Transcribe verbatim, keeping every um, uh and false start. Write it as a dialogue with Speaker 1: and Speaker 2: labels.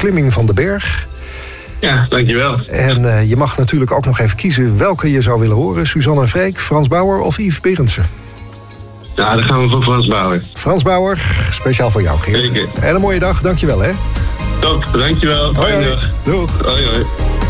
Speaker 1: beklimming van de berg.
Speaker 2: Ja, dankjewel.
Speaker 1: En uh, je mag natuurlijk ook nog even kiezen welke je zou willen horen. Suzanne en Freek, Frans Bauer of Yves Berendsen?
Speaker 2: Ja, dan gaan we voor Frans Bauer.
Speaker 1: Frans Bauer, speciaal voor jou, Geert.
Speaker 2: Zeker.
Speaker 1: En een mooie dag, dankjewel hè.
Speaker 2: Top, dankjewel.
Speaker 1: Hoi, hoi.
Speaker 2: Doeg.
Speaker 1: Doeg.
Speaker 2: Hoi, hoi.